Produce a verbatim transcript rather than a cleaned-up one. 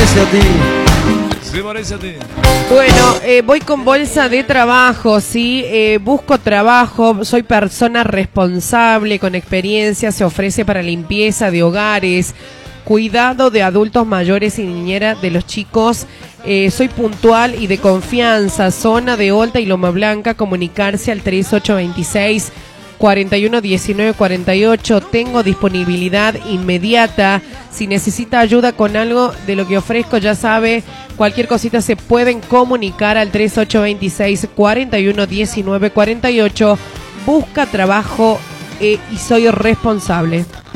parece a ti. Se parece a ti. Bueno, eh, voy con bolsa de trabajo, ¿sí? Eh, busco trabajo, soy persona responsable, con experiencia, se ofrece para limpieza de hogares, cuidado de adultos mayores y niñera de los chicos. Eh, soy puntual y de confianza, zona de Olta y Loma Blanca, comunicarse al tres ocho dos seis, cuatro uno uno nueve cuatro ocho. Tengo disponibilidad inmediata. Si necesita ayuda con algo de lo que ofrezco, ya sabe, cualquier cosita se pueden comunicar al tres ocho dos seis, cuatro uno uno nueve cuatro ocho. Busca trabajo eh, y soy responsable.